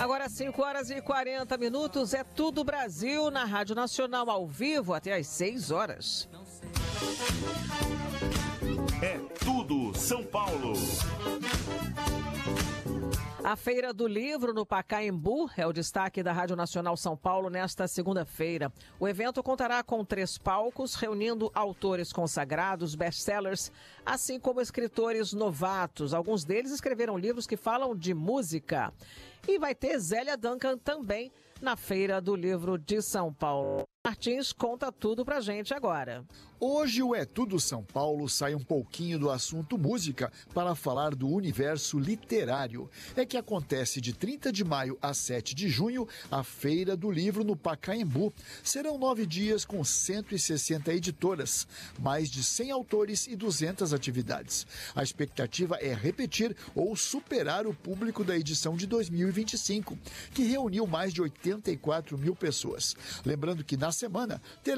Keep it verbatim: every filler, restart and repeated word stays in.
Agora cinco horas e quarenta minutos, é Tudo Brasil na Rádio Nacional ao vivo até às seis horas. É Tudo São Paulo. A Feira do Livro no Pacaembu é o destaque da Rádio Nacional São Paulo nesta segunda-feira. O evento contará com três palcos, reunindo autores consagrados, best-sellers, assim como escritores novatos. Alguns deles escreveram livros que falam de música. E vai ter Zélia Duncan também na Feira do Livro de São Paulo. Martins conta tudo pra gente agora. Hoje o É Tudo São Paulo sai um pouquinho do assunto música para falar do universo literário. É que acontece de trinta de maio a sete de junho a Feira do Livro no Pacaembu. Serão nove dias com cento e sessenta editoras, mais de cem autores e duzentas atividades. A expectativa é repetir ou superar o público da edição de dois mil e vinte e cinco, que reuniu mais de oitenta e quatro mil pessoas. Lembrando que na semana terá